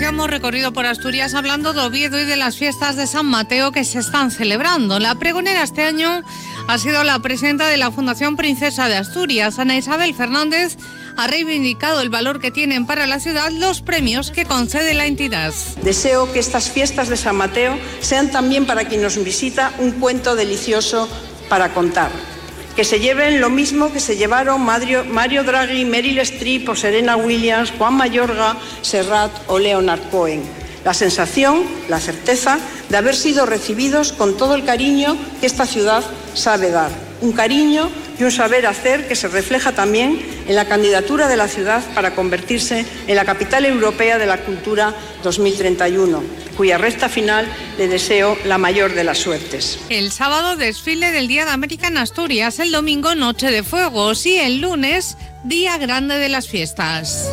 iniciamos recorrido por Asturias hablando de Oviedo y de las fiestas de San Mateo que se están celebrando. La pregonera este año ha sido la presidenta de la Fundación Princesa de Asturias. Ana Isabel Fernández ha reivindicado el valor que tienen para la ciudad los premios que concede la entidad. Deseo que estas fiestas de San Mateo sean también para quien nos visita un cuento delicioso para contar. Que se lleven lo mismo que se llevaron Mario Draghi, Meryl Streep o Serena Williams, Juan Mayorga, Serrat o Leonard Cohen. La sensación, la certeza de haber sido recibidos con todo el cariño que esta ciudad sabe dar. Un cariño y un saber hacer que se refleja también en la candidatura de la ciudad para convertirse en la capital europea de la cultura 2031, cuya recta final le deseo la mayor de las suertes. El sábado desfile del Día de América en Asturias, el domingo Noche de Fuegos y el lunes Día Grande de las Fiestas.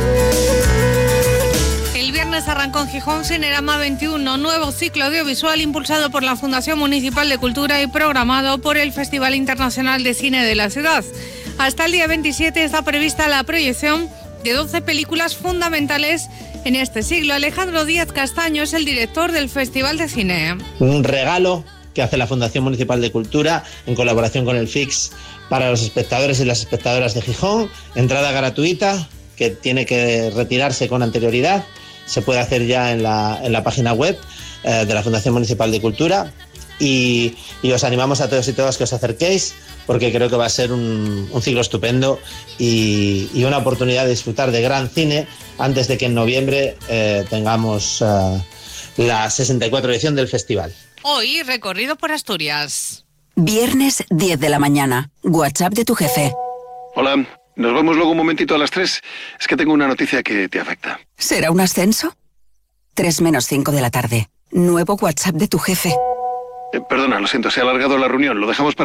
El viernes arrancó en Gijón Cinerama 21, nuevo ciclo audiovisual impulsado por la Fundación Municipal de Cultura y programado por el Festival Internacional de Cine de la ciudad. Hasta el día 27 está prevista la proyección de 12 películas fundamentales en este siglo. Alejandro Díaz Castaño es el director del Festival de Cine. Un regalo que hace la Fundación Municipal de Cultura en colaboración con el FIX para los espectadores y las espectadoras de Gijón. Entrada gratuita que tiene que retirarse con anterioridad. Se puede hacer ya en la página web de la Fundación Municipal de Cultura y os animamos a todos y todas que os acerquéis porque creo que va a ser un ciclo estupendo y una oportunidad de disfrutar de gran cine antes de que en noviembre tengamos la 64 edición del festival. Hoy, recorrido por Asturias. Viernes 10 de la mañana. WhatsApp de tu jefe. Hola. Nos vemos luego un momentito a las 3. Es que tengo una noticia que te afecta. ¿Será un ascenso? 3 menos 5 de la tarde. Nuevo WhatsApp de tu jefe. Perdona, lo siento, se ha alargado la reunión. Lo dejamos para...